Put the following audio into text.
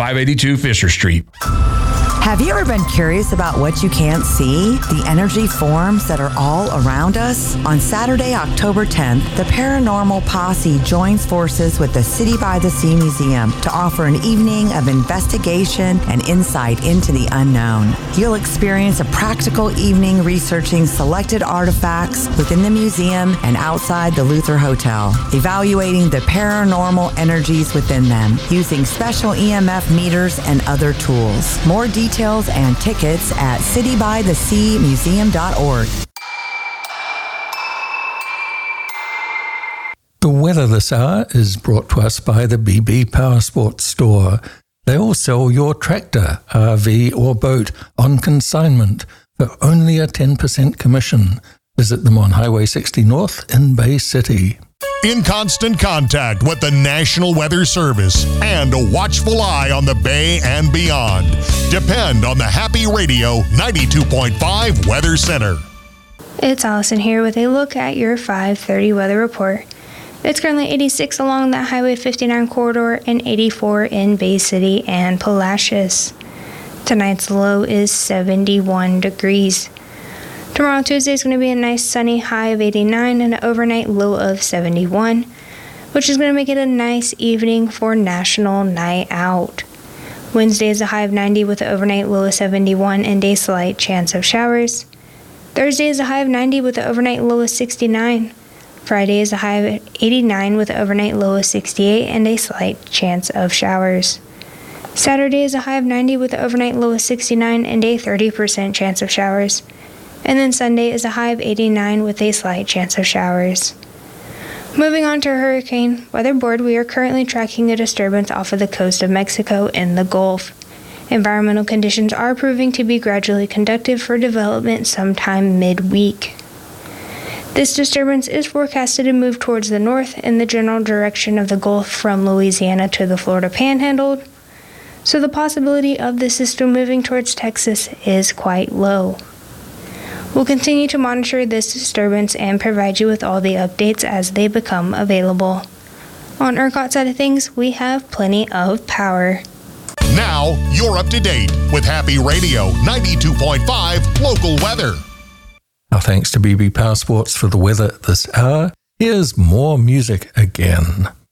582 Fisher Street. Have you ever been curious about what you can't see? The energy forms that are all around us? On Saturday, October 10th, the Paranormal Posse joins forces with the City by the Sea Museum to offer an evening of investigation and insight into the unknown. You'll experience a practical evening researching selected artifacts within the museum and outside the Luther Hotel, evaluating the paranormal energies within them using special EMF meters and other tools. More details and tickets at citybytheseamuseum.org. The weather this hour is brought to us by the BB Power Sports Store. They will sell your tractor, RV or boat on consignment for only a 10% commission. Visit them on Highway 60 North in Bay City. In constant contact with the National Weather Service and a watchful eye on the Bay and beyond. Depend on the Happy Radio 92.5 Weather Center. It's Allison here with a look at your 5:30 weather report. It's currently 86 along the Highway 59 corridor and 84 in Bay City and Palacios. Tonight's low is 71 degrees. Tomorrow, Tuesday, is going to be a nice sunny high of 89 and an overnight low of 71, which is going to make it a nice evening for National Night Out. Wednesday is a high of 90 with an overnight low of 71 and a slight chance of showers. Thursday is a high of 90 with an overnight low of 69. Friday is a high of 89 with an overnight low of 68 and a slight chance of showers. Saturday is a high of 90 with an overnight low of 69 and a 30% chance of showers. And then Sunday is a high of 89 with a slight chance of showers. Moving on to hurricane weather board, we are currently tracking a disturbance off of the coast of Mexico in the Gulf. Environmental conditions are proving to be gradually conducive for development sometime midweek. This disturbance is forecasted to move towards the north in the general direction of the Gulf from Louisiana to the Florida Panhandle, so the possibility of the system moving towards Texas is quite low. We'll continue to monitor this disturbance and provide you with all the updates as they become available. On ERCOT side of things, we have plenty of power. Now, you're up to date with Happy Radio 92.5 local weather. Our thanks to BB Power Sports for the weather this hour. Here's more music again.